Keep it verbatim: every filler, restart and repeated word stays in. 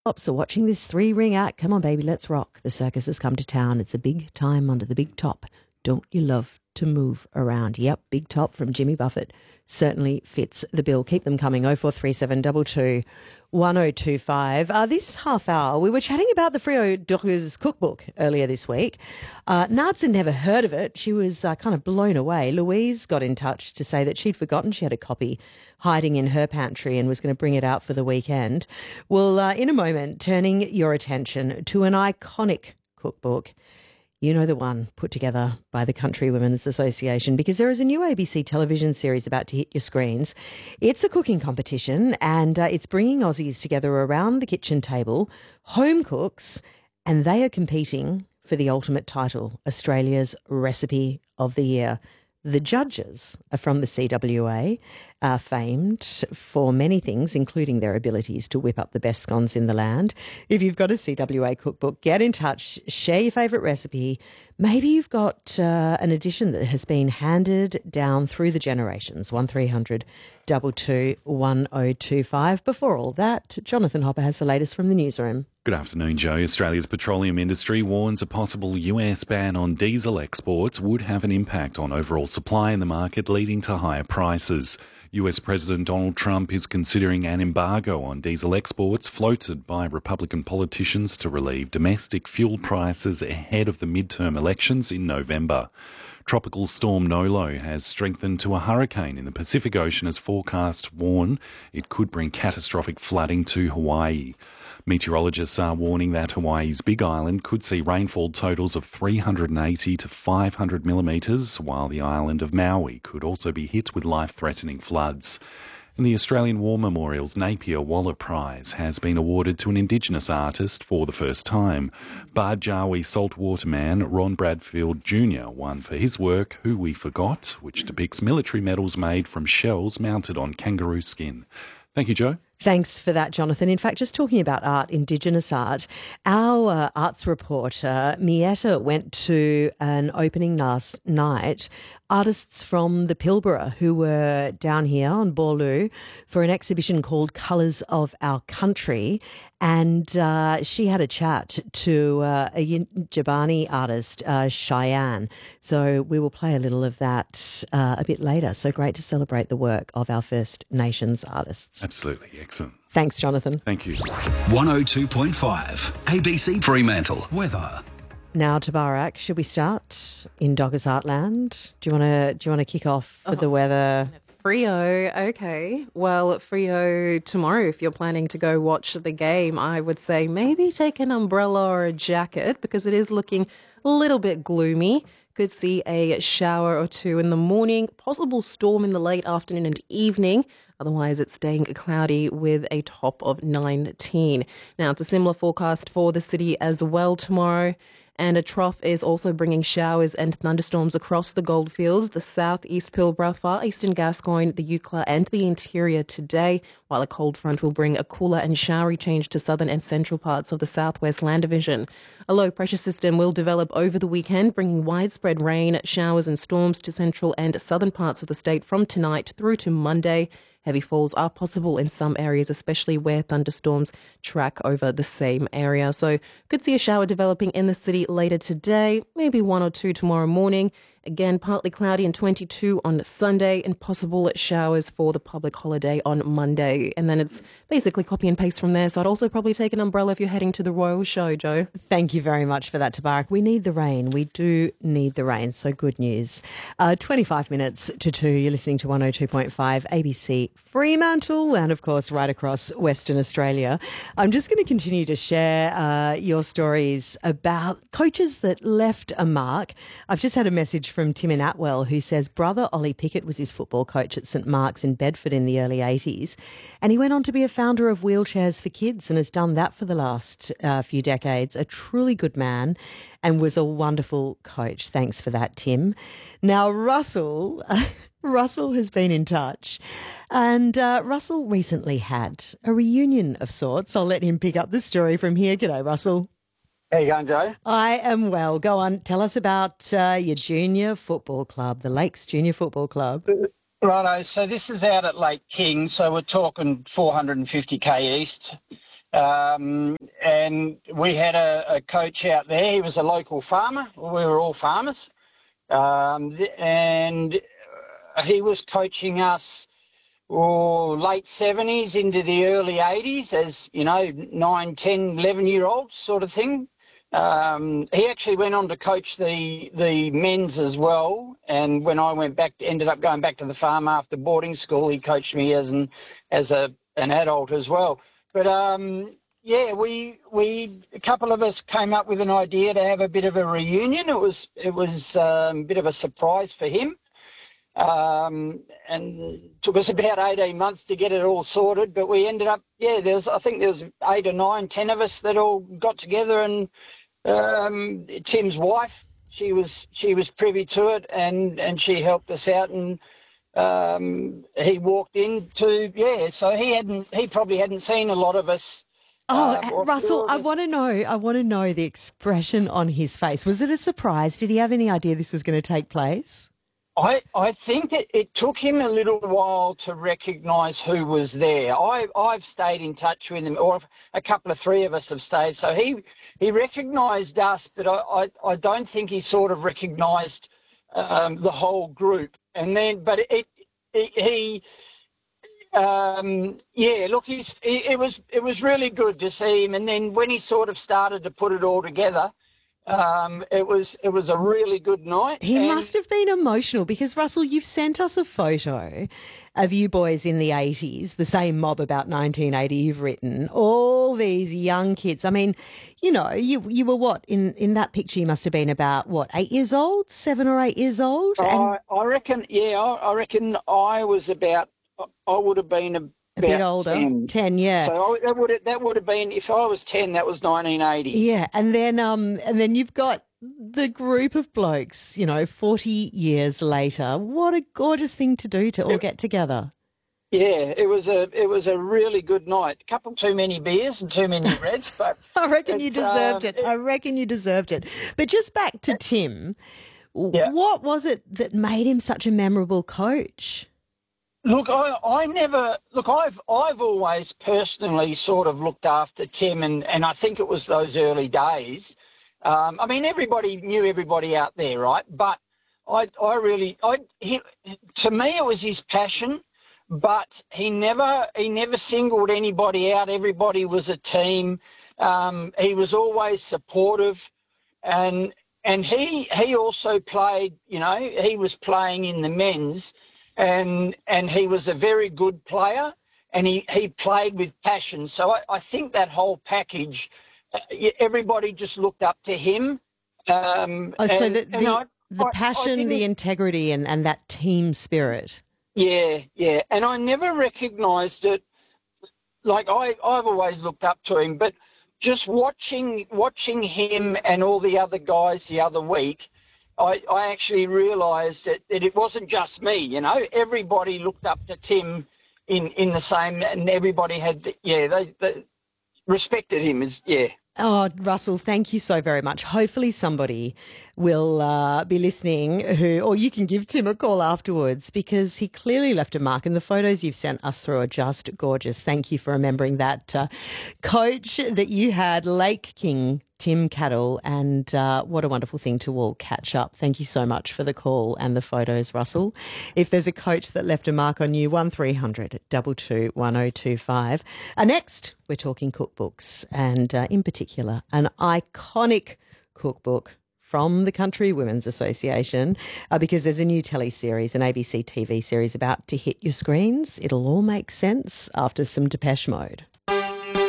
So watching this three-ring act. Come on, baby, let's rock. The circus has come to town. It's a big time under the big top. Don't you love to move around? Yep, Big Top from Jimmy Buffett certainly fits the bill. Keep them coming. oh four three seven two two one oh two five. Uh, this half hour, we were chatting about the Frio Dockers cookbook earlier this week. Uh, Nards had never heard of it. She was uh, kind of blown away. Louise got in touch to say that she'd forgotten she had a copy hiding in her pantry and was going to bring it out for the weekend. Well, uh, in a moment, turning your attention to an iconic cookbook. You know, the one put together by the Country Women's Association, because there is a new A B C television series about to hit your screens. It's a cooking competition and uh, it's bringing Aussies together around the kitchen table, home cooks, and they are competing for the ultimate title, Australia's Recipe of the Year. The judges are from the C W A, are famed for many things, including their abilities to whip up the best scones in the land. If you've got a C W A cookbook, get in touch, share your favourite recipe. Maybe you've got uh, an edition that has been handed down through the generations. one three hundred two two one oh two five. Before all that, Jonathan Hopper has the latest from the newsroom. Good afternoon, Joe. Australia's petroleum industry warns a possible U S ban on diesel exports would have an impact on overall supply in the market, leading to higher prices. U S President Donald Trump is considering an embargo on diesel exports floated by Republican politicians to relieve domestic fuel prices ahead of the midterm elections in November. Tropical storm Nolo has strengthened to a hurricane in the Pacific Ocean as forecasts warn it could bring catastrophic flooding to Hawaii. Meteorologists are warning that Hawaii's Big Island could see rainfall totals of three hundred eighty to five hundred millimetres, while the island of Maui could also be hit with life-threatening floods. And the Australian War Memorial's Napier Waller Prize has been awarded to an Indigenous artist for the first time. Barjawi saltwater man Ron Bradfield Junior won for his work Who We Forgot, which depicts military medals made from shells mounted on kangaroo skin. Thank you, Joe. Thanks for that, Jonathan. In fact, just talking about art, Indigenous art, our uh, arts reporter, Mietta, went to an opening last night. Artists from the Pilbara who were down here on Boorloo for an exhibition called Colours of Our Country. And uh, she had a chat to uh, a Yindjibarndi artist, uh, Cheyenne. So we will play a little of that uh, a bit later. So great to celebrate the work of our First Nations artists. Absolutely. Excellent. Thanks, Jonathan. Thank you. one oh two point five A B C Fremantle weather. Now, Tabarak, should we start in Doggers Heartland? Do you want to do you want to kick off with oh, the weather? Freo, okay. Well, Freo tomorrow, if you're planning to go watch the game, I would say maybe take an umbrella or a jacket because it is looking a little bit gloomy. Could see a shower or two in the morning, possible storm in the late afternoon and evening. Otherwise, it's staying cloudy with a top of nineteen. Now, it's a similar forecast for the city as well tomorrow. And a trough is also bringing showers and thunderstorms across the Goldfields, the southeast Pilbara, far eastern Gascoyne, the Eucla and the interior today, while a cold front will bring a cooler and showery change to southern and central parts of the southwest land division. A low pressure system will develop over the weekend, bringing widespread rain, showers and storms to central and southern parts of the state from tonight through to Monday. Heavy falls are possible in some areas, especially where thunderstorms track over the same area. So could see a shower developing in the city later today, maybe one or two tomorrow morning. Again, partly cloudy and twenty-two on Sunday and possible showers for the public holiday on Monday. And then it's basically copy and paste from there. So I'd also probably take an umbrella if you're heading to the Royal Show, Joe. Thank you very much for that, Tabarak. We need the rain. We do need the rain. So good news. Uh, twenty-five minutes to two. You're listening to one oh two point five A B C Fremantle and, of course, right across Western Australia. I'm just going to continue to share uh, your stories about coaches that left a mark. I've just had a message from Tim in Atwell who says brother Ollie Pickett was his football coach at St Mark's in Bedford in the early eighties, and he went on to be a founder of Wheelchairs for Kids and has done that for the last uh, few decades. A truly good man and was a wonderful coach. Thanks for that, Tim. Now, Russell... Russell has been in touch and uh, Russell recently had a reunion of sorts. I'll let him pick up the story from here. G'day, Russell. How you going, Joe? I am well. Go on. Tell us about uh, your junior football club, the Lakes Junior Football Club. Righto. So this is out at Lake King. So we're talking four hundred fifty k east. Um, and we had a, a coach out there. He was a local farmer. We were all farmers. Um, and he was coaching us oh, late seventies into the early eighties as, you know, nine, ten, eleven-year-olds sort of thing. Um, he actually went on to coach the the men's as well. And when I went back, ended up going back to the farm after boarding school, he coached me as an as a an adult as well. But um, yeah, we we a couple of us came up with an idea to have a bit of a reunion. It was it was um, a bit of a surprise for him, um, and took us about eighteen months to get it all sorted. But we ended up, yeah, there's I think there's eight or nine, ten of us that all got together, and um, Tim's wife, she was she was privy to it, and and she helped us out, and um, he walked into yeah. So he hadn't he probably hadn't seen a lot of us. Oh, Uh, Russell, I want to know, I want to know the expression on his face. Was it a surprise? Did he have any idea this was going to take place? I, I think it, it took him a little while to recognise who was there. I, I've stayed in touch with him, or a couple of three of us have stayed. So he he recognised us, but I, I, I don't think he sort of recognised um, the whole group. And then, but it, it he... Um, yeah, look, he's, he, it was it was really good to see him, and then when he sort of started to put it all together, um, it was it was a really good night. He and must have been emotional because, Russell, you've sent us a photo of you boys in the eighties, the same mob about nineteen eighty you've written, all these young kids. I mean, you know, you you were what, in, in that picture you must have been about, what, eight years old, seven or eight years old? I, I reckon, yeah, I, I reckon I was about, I would have been about A bit older, ten. ten, yeah. So I, that would have, that would have been, if I was ten, that was nineteen eighty. Yeah, and then um, and then you've got the group of blokes, you know, forty years later. What a gorgeous thing to do to all get together. Yeah, it was a it was a really good night. A couple too many beers and too many reds, but I reckon you it, deserved um, it. I reckon you deserved it. But just back to Tim, Yeah. what was it that made him such a memorable coach? Look, I, I never look. I've I've always personally sort of looked after Tim, and, and I think it was those early days. Um, I mean, everybody knew everybody out there, right? But I I really I he, to me it was his passion, but he never he never singled anybody out. Everybody was a team. Um, he was always supportive, and and he he also played. You know, he was playing in the men's. And and he was a very good player, and he, he played with passion. So I, I think that whole package, uh, everybody just looked up to him. Um, Oh, so and- the and the, I- the I- I passion, didn't- the integrity, and, and that team spirit. Yeah, yeah. And I never recognised it. Like I, I've always looked up to him, but just watching watching him and all the other guys the other week, I, I actually realised that, that it wasn't just me, you know. Everybody looked up to Tim in, in the same, and everybody had, the, yeah, they, they respected him as, yeah. Oh, Russell, thank you so very much. Hopefully somebody will uh, be listening who, or you can give Tim a call afterwards because he clearly left a mark and the photos you've sent us through are just gorgeous. Thank you for remembering that uh, coach that you had, Lake King, Tim Cadell, and uh, what a wonderful thing to all catch up. Thank you so much for the call and the photos, Russell. If there's a coach that left a mark on you, one three hundred two two one oh two five. Uh, next, we're talking cookbooks and uh, in particular, an iconic cookbook from the Country Women's Association uh, because there's a new telly series, an A B C T V series about to hit your screens. It'll all make sense after some Depeche Mode.